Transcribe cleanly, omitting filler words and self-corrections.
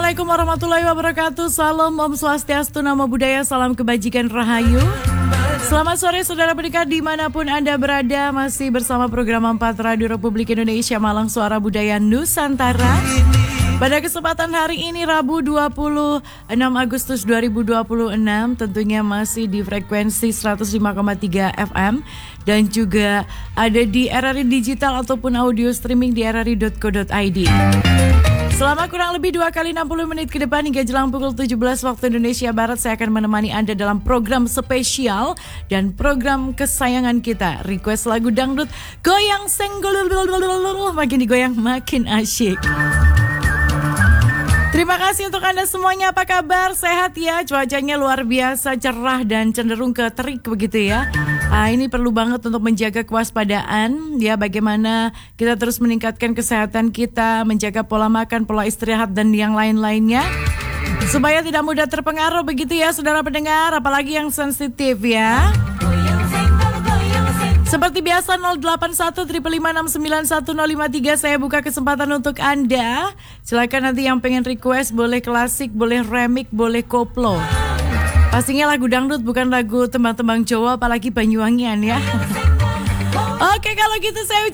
Assalamualaikum warahmatullahi wabarakatuh. Salam Om Swastiastu, Namo Buddhaya, salam kebajikan rahayu. Selamat sore saudara pendengar dimanapun Anda berada. Masih bersama program 4 Radio Republik Indonesia Malang, Suara Budaya Nusantara. Pada kesempatan hari ini Rabu 26 Agustus 2026, tentunya masih di frekuensi 105,3 FM dan juga ada di RRI Digital ataupun audio streaming di rri.co.id. Selama kurang lebih 2 kali 60 menit ke depan hingga jelang pukul 17 waktu Indonesia Barat, saya akan menemani Anda dalam program spesial dan program kesayangan kita. Request lagu dangdut, goyang senggol, makin digoyang makin asyik. Terima kasih untuk Anda semuanya, apa kabar? Sehat ya? Cuacanya luar biasa cerah dan cenderung ke terik begitu ya. Ini perlu banget untuk menjaga kewaspadaan ya, bagaimana kita terus meningkatkan kesehatan kita, menjaga pola makan, pola istirahat dan yang lain-lainnya supaya tidak mudah terpengaruh begitu ya saudara pendengar, apalagi yang sensitif ya. Seperti biasa 081-556-9153 saya buka kesempatan untuk Anda. Silakan nanti yang pengen request boleh klasik, boleh remix, boleh koplo. Pastinya lagu dangdut, bukan lagu tembang-tembang Jawa apalagi Banyuwangian ya. Oke, kalau gitu saya